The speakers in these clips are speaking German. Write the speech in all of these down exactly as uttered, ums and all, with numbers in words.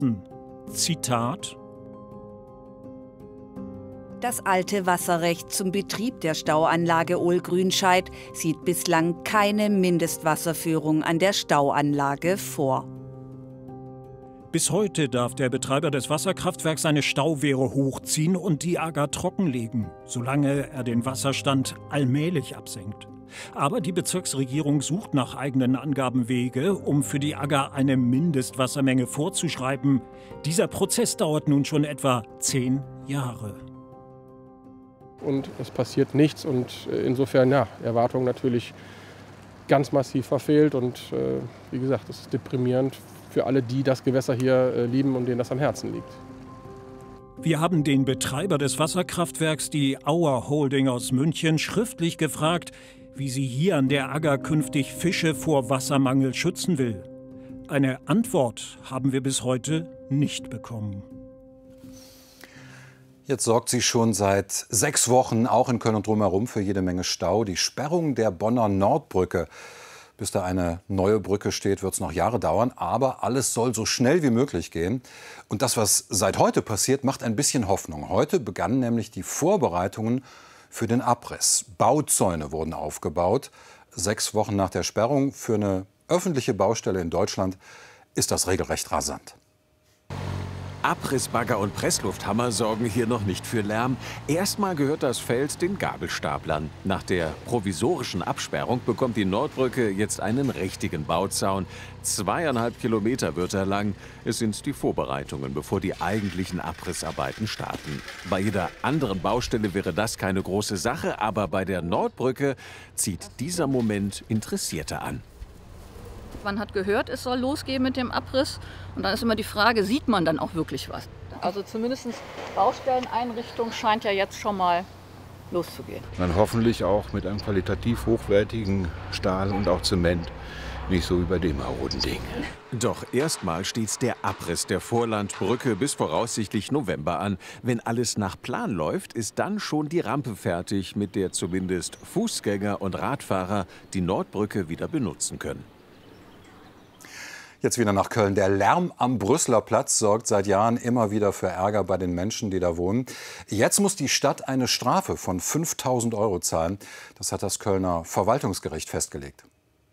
beobachten. Zitat: Das alte Wasserrecht zum Betrieb der Stauanlage Ohl-Grünscheid sieht bislang keine Mindestwasserführung an der Stauanlage vor. Bis heute darf der Betreiber des Wasserkraftwerks seine Stauwehre hochziehen und die Agger trockenlegen, solange er den Wasserstand allmählich absenkt. Aber die Bezirksregierung sucht nach eigenen Angaben Wege, um für die Agger eine Mindestwassermenge vorzuschreiben. Dieser Prozess dauert nun schon etwa zehn Jahre. Und es passiert nichts und insofern, ja, Erwartungen natürlich ganz massiv verfehlt und äh, wie gesagt, es ist deprimierend für alle, die das Gewässer hier äh, lieben und denen das am Herzen liegt. Wir haben den Betreiber des Wasserkraftwerks, die Auer Holding aus München, schriftlich gefragt, wie sie hier an der Agger künftig Fische vor Wassermangel schützen will. Eine Antwort haben wir bis heute nicht bekommen. Jetzt sorgt sie schon seit sechs Wochen auch in Köln und drumherum für jede Menge Stau. Die Sperrung der Bonner Nordbrücke. Bis da eine neue Brücke steht, wird es noch Jahre dauern. Aber alles soll so schnell wie möglich gehen. Und das, was seit heute passiert, macht ein bisschen Hoffnung. Heute begannen nämlich die Vorbereitungen für den Abriss. Bauzäune wurden aufgebaut. Sechs Wochen nach der Sperrung für eine öffentliche Baustelle in Deutschland ist das regelrecht rasant. Abrissbagger und Presslufthammer sorgen hier noch nicht für Lärm. Erstmal gehört das Feld den Gabelstaplern. Nach der provisorischen Absperrung bekommt die Nordbrücke jetzt einen richtigen Bauzaun. Zweieinhalb Kilometer wird er lang. Es sind die Vorbereitungen, bevor die eigentlichen Abrissarbeiten starten. Bei jeder anderen Baustelle wäre das keine große Sache, aber bei der Nordbrücke zieht dieser Moment Interessierte an. Man hat gehört, es soll losgehen mit dem Abriss. Und dann ist immer die Frage, sieht man dann auch wirklich was? Also zumindest Baustelleneinrichtung scheint ja jetzt schon mal loszugehen. Dann hoffentlich auch mit einem qualitativ hochwertigen Stahl und auch Zement. Nicht so wie bei dem maroden Ding. Doch erstmal steht der Abriss der Vorlandbrücke bis voraussichtlich November an. Wenn alles nach Plan läuft, ist dann schon die Rampe fertig, mit der zumindest Fußgänger und Radfahrer die Nordbrücke wieder benutzen können. Jetzt wieder nach Köln. Der Lärm am Brüsseler Platz sorgt seit Jahren immer wieder für Ärger bei den Menschen, die da wohnen. Jetzt muss die Stadt eine Strafe von fünftausend Euro zahlen. Das hat das Kölner Verwaltungsgericht festgelegt.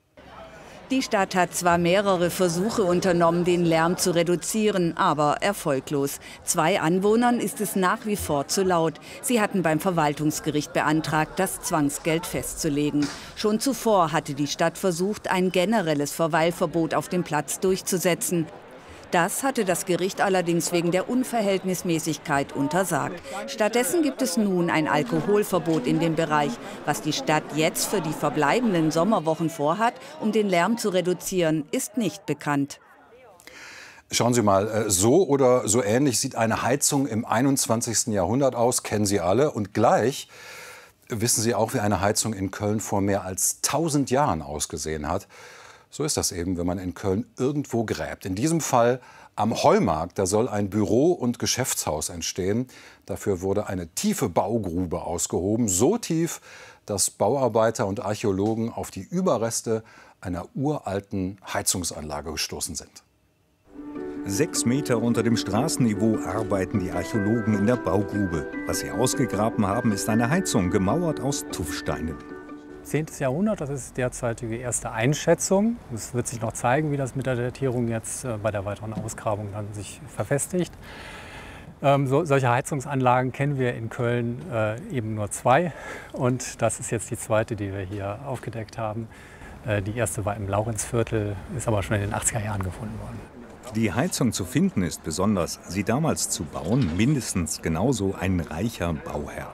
Die Stadt hat zwar mehrere Versuche unternommen, den Lärm zu reduzieren, aber erfolglos. Zwei Anwohnern ist es nach wie vor zu laut. Sie hatten beim Verwaltungsgericht beantragt, das Zwangsgeld festzulegen. Schon zuvor hatte die Stadt versucht, ein generelles Verweilverbot auf dem Platz durchzusetzen. Das hatte das Gericht allerdings wegen der Unverhältnismäßigkeit untersagt. Stattdessen gibt es nun ein Alkoholverbot in dem Bereich. Was die Stadt jetzt für die verbleibenden Sommerwochen vorhat, um den Lärm zu reduzieren, ist nicht bekannt. Schauen Sie mal, so oder so ähnlich sieht eine Heizung im einundzwanzigsten Jahrhundert aus, kennen Sie alle. Und gleich wissen Sie auch, wie eine Heizung in Köln vor mehr als tausend Jahren ausgesehen hat. So ist das eben, wenn man in Köln irgendwo gräbt. In diesem Fall am Heumarkt. Da soll ein Büro- und Geschäftshaus entstehen. Dafür wurde eine tiefe Baugrube ausgehoben. So tief, dass Bauarbeiter und Archäologen auf die Überreste einer uralten Heizungsanlage gestoßen sind. Sechs Meter unter dem Straßenniveau arbeiten die Archäologen in der Baugrube. Was sie ausgegraben haben, ist eine Heizung, gemauert aus Tuffsteinen. zehnten. Jahrhundert, das ist derzeitige erste Einschätzung. Es wird sich noch zeigen, wie das mit der Datierung jetzt bei der weiteren Ausgrabung dann sich verfestigt. Ähm, so, solche Heizungsanlagen kennen wir in Köln äh, eben nur zwei. Und das ist jetzt die zweite, die wir hier aufgedeckt haben. Äh, die erste war im Laurenzviertel, ist aber schon in den achtziger Jahren gefunden worden. Die Heizung zu finden ist besonders, sie damals zu bauen, mindestens genauso ein reicher Bauherr.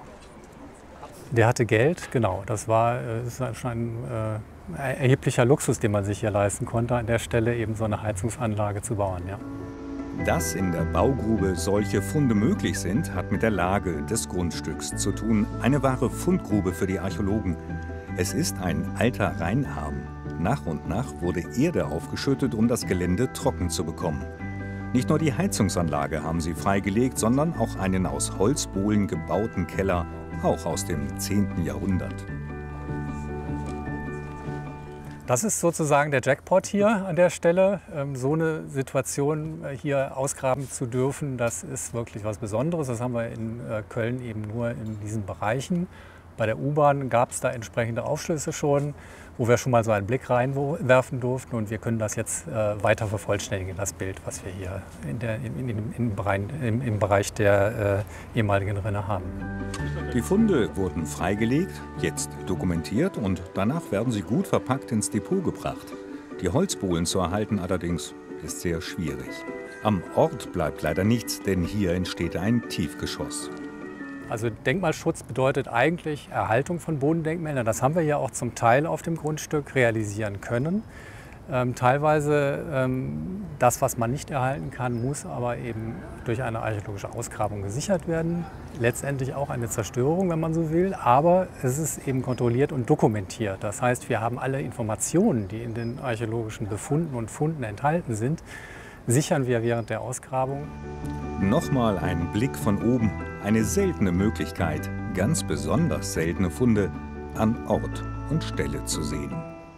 Der hatte Geld, genau. Das war das war schon ein äh, erheblicher Luxus, den man sich hier leisten konnte, an der Stelle eben so eine Heizungsanlage zu bauen. Ja. Dass in der Baugrube solche Funde möglich sind, hat mit der Lage des Grundstücks zu tun. Eine wahre Fundgrube für die Archäologen. Es ist ein alter Rheinarm. Nach und nach wurde Erde aufgeschüttet, um das Gelände trocken zu bekommen. Nicht nur die Heizungsanlage haben sie freigelegt, sondern auch einen aus Holzbohlen gebauten Keller, auch aus dem zehnten. Jahrhundert. Das ist sozusagen der Jackpot hier an der Stelle. So eine Situation hier ausgraben zu dürfen, das ist wirklich was Besonderes. Das haben wir in Köln eben nur in diesen Bereichen. Bei der U-Bahn gab es da entsprechende Aufschlüsse schon, wo wir schon mal so einen Blick reinwerfen durften. Und wir können das jetzt weiter vervollständigen, das Bild, was wir hier in der, in, in, in Bereich, im, im Bereich der äh, ehemaligen Rinne haben. Die Funde wurden freigelegt, jetzt dokumentiert und danach werden sie gut verpackt ins Depot gebracht. Die Holzbohlen zu erhalten allerdings ist sehr schwierig. Am Ort bleibt leider nichts, denn hier entsteht ein Tiefgeschoss. Also Denkmalschutz bedeutet eigentlich Erhaltung von Bodendenkmälern. Das haben wir ja auch zum Teil auf dem Grundstück realisieren können. Ähm, teilweise ähm, das, was man nicht erhalten kann, muss aber eben durch eine archäologische Ausgrabung gesichert werden. Letztendlich auch eine Zerstörung, wenn man so will, aber es ist eben kontrolliert und dokumentiert. Das heißt, wir haben alle Informationen, die in den archäologischen Befunden und Funden enthalten sind, sichern wir während der Ausgrabung. Nochmal ein Blick von oben, eine seltene Möglichkeit, ganz besonders seltene Funde an Ort und Stelle zu sehen.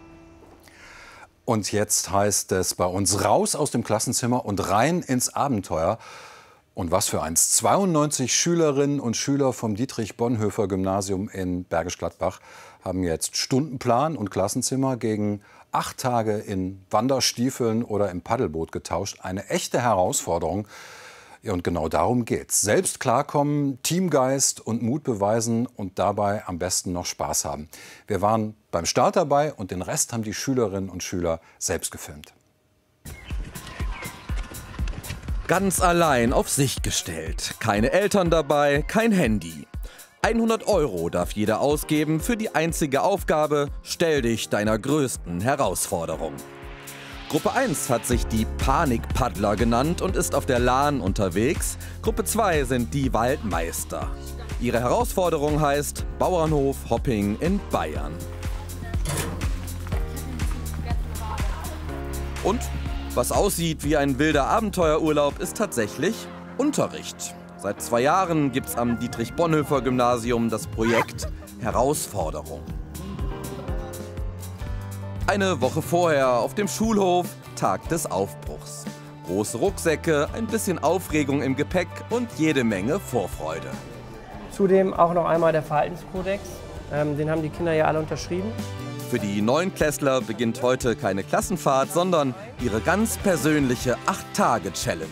Und jetzt heißt es bei uns raus aus dem Klassenzimmer und rein ins Abenteuer. Und was für eins. zweiundneunzig Schülerinnen und Schüler vom Dietrich-Bonhoeffer-Gymnasium in Bergisch Gladbach haben jetzt Stundenplan und Klassenzimmer gegen acht Tage in Wanderstiefeln oder im Paddelboot getauscht. Eine echte Herausforderung. Ja, und genau darum geht's. Selbst klarkommen, Teamgeist und Mut beweisen und dabei am besten noch Spaß haben. Wir waren beim Start dabei und den Rest haben die Schülerinnen und Schüler selbst gefilmt. Ganz allein auf sich gestellt. Keine Eltern dabei, kein Handy. hundert Euro darf jeder ausgeben für die einzige Aufgabe: Stell dich deiner größten Herausforderung. Gruppe eins hat sich die Panikpaddler genannt und ist auf der Lahn unterwegs. Gruppe zwei sind die Waldmeister. Ihre Herausforderung heißt Bauernhof Hopping in Bayern. Und was aussieht wie ein wilder Abenteuerurlaub, ist tatsächlich Unterricht. Seit zwei Jahren gibt es am Dietrich-Bonhoeffer-Gymnasium das Projekt Herausforderung. Eine Woche vorher auf dem Schulhof, Tag des Aufbruchs. Große Rucksäcke, ein bisschen Aufregung im Gepäck und jede Menge Vorfreude. Zudem auch noch einmal der Verhaltenskodex. Ähm, den haben die Kinder ja alle unterschrieben. Für die Neunklässler beginnt heute keine Klassenfahrt, sondern ihre ganz persönliche acht Tage Challenge.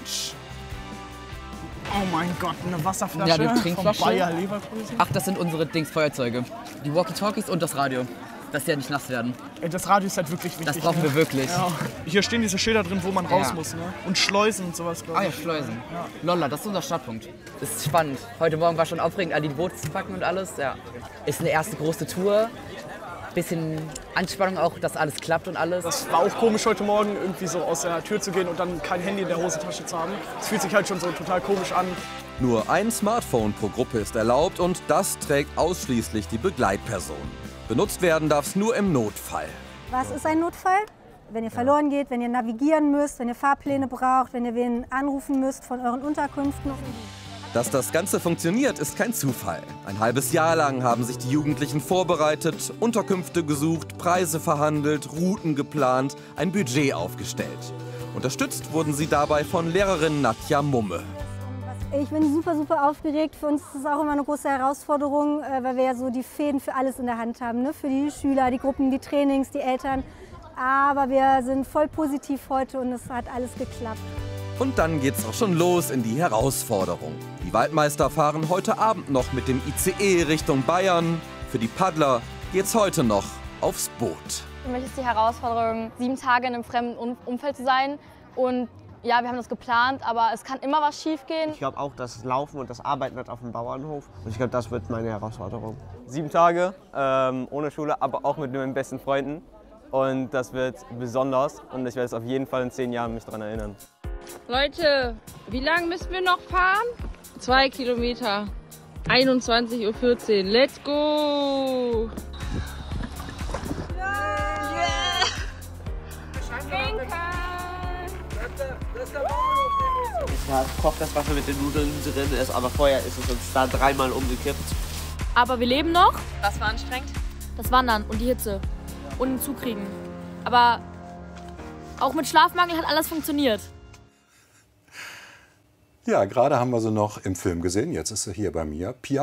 Oh mein Gott, eine Wasserflasche ja, die Trinkflasche. von Bayer Leverkusen. Ach, das sind unsere Dingsfeuerzeuge. Die Walkie-Talkies und das Radio, dass die ja nicht nass werden. Das Radio ist halt wirklich wichtig. Das brauchen ne? wir wirklich. Ja. Hier stehen diese Schilder drin, wo man raus ja. muss. Ne? Und Schleusen und sowas, glaube ich. Ah ja, Schleusen. Ja. Lolla, das ist unser Startpunkt. Das ist spannend. Heute Morgen war schon aufregend, alle die Boote zu packen und alles. Ja. Ist eine erste große Tour. Bisschen Anspannung auch, dass alles klappt und alles. Das war auch komisch heute Morgen, irgendwie so aus der Tür zu gehen und dann kein Handy in der Hosentasche zu haben. Es fühlt sich halt schon so total komisch an. Nur ein Smartphone pro Gruppe ist erlaubt und das trägt ausschließlich die Begleitperson. Benutzt werden darf es nur im Notfall. Was ist ein Notfall? Wenn ihr verloren geht, wenn ihr navigieren müsst, wenn ihr Fahrpläne braucht, wenn ihr wen anrufen müsst von euren Unterkünften. Dass das Ganze funktioniert, ist kein Zufall. Ein halbes Jahr lang haben sich die Jugendlichen vorbereitet, Unterkünfte gesucht, Preise verhandelt, Routen geplant, ein Budget aufgestellt. Unterstützt wurden sie dabei von Lehrerin Nadja Mumme. Ich bin super, super aufgeregt. Für uns ist es auch immer eine große Herausforderung, weil wir ja so die Fäden für alles in der Hand haben. Ne? Für die Schüler, die Gruppen, die Trainings, die Eltern. Aber wir sind voll positiv heute und es hat alles geklappt. Und dann geht's auch schon los in die Herausforderung. Die Waldmeister fahren heute Abend noch mit dem I C E Richtung Bayern. Für die Paddler geht's heute noch aufs Boot. Für mich ist die Herausforderung, sieben Tage in einem fremden Umfeld zu sein. Und ja, wir haben das geplant, aber es kann immer was schief gehen. Ich glaube auch, das Laufen und das Arbeiten wird auf dem Bauernhof. Und ich glaube, das wird meine Herausforderung. Sieben Tage ähm, ohne Schule, aber auch mit meinen besten Freunden. Und das wird besonders und ich werde es auf jeden Fall in zehn Jahren mich daran erinnern. Leute, wie lange müssen wir noch fahren? Zwei Kilometer. einundzwanzig Uhr vierzehn. Let's go! Yeah! Ja, kocht das Wasser mit den Nudeln drin ist, aber vorher ist es uns da dreimal umgekippt. Aber wir leben noch. Das war anstrengend. Das Wandern und die Hitze. Und den Zug kriegen. Aber auch mit Schlafmangel hat alles funktioniert. Ja, gerade haben wir sie noch im Film gesehen. Jetzt ist sie hier bei mir. Pia